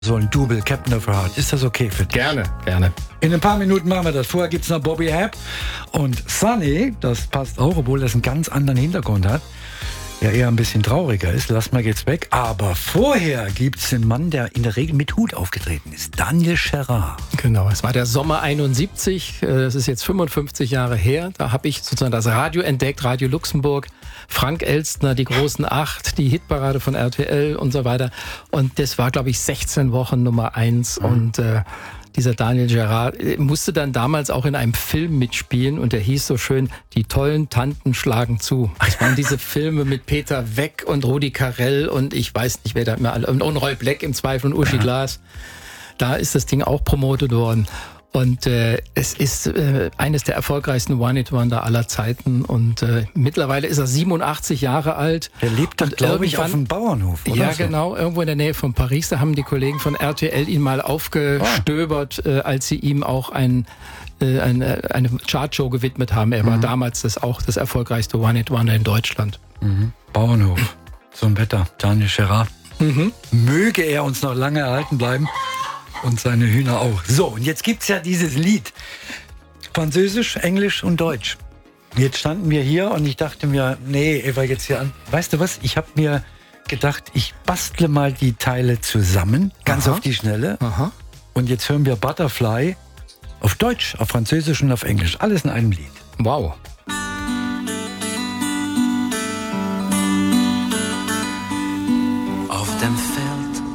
So ein Double, Captain of Heart. Ist das okay für dich? Gerne, gerne. In ein paar Minuten machen wir das. Vorher gibt es noch Bobby Hebb und Sunny. Das passt auch, obwohl das einen ganz anderen Hintergrund hat. Ja, eher ein bisschen trauriger ist. Lass mal geht's weg. Aber vorher gibt es den Mann, der in der Regel mit Hut aufgetreten ist. Daniel Gerard. Genau, es war der Sommer 71. Das ist jetzt 55 Jahre her. Da habe ich sozusagen das Radio entdeckt, Radio Luxemburg. Frank Elstner, die großen 8, die Hitparade von RTL und so weiter. Und das war, glaube ich, 16 Wochen Nummer 1. Und dieser Daniel Gerard musste dann damals auch in einem Film mitspielen und der hieß so schön Die tollen Tanten schlagen zu. Das waren diese Filme mit Peter Weck und Rudi Carrell und ich weiß nicht, wer da immer alle, und Roy Black im Zweifel und Uschi Glas. Da ist das Ding auch promotet worden. Und es ist eines der erfolgreichsten One-Hit-Wonder aller Zeiten. Und mittlerweile ist er 87 Jahre alt. Der lebt doch, glaube ich, auf dem Bauernhof, oder? Ja, so? Genau, irgendwo in der Nähe von Paris. Da haben die Kollegen von RTL ihn mal aufgestöbert, als sie ihm auch eine Chartshow gewidmet haben. Er war damals auch das erfolgreichste One-Hit-Wonder in Deutschland. Bauernhof. Zum Wetter. Daniel Gerard. Möge er uns noch lange erhalten bleiben. Und seine Hühner auch. So, und jetzt gibt's ja dieses Lied. Französisch, Englisch und Deutsch. Jetzt standen wir hier und ich dachte mir, nee, Eva, jetzt hier an. Weißt du was? Ich habe mir gedacht, ich bastle mal die Teile zusammen, ganz auf die Schnelle. Und jetzt hören wir Butterfly auf Deutsch, auf Französisch und auf Englisch. Alles in einem Lied. Wow.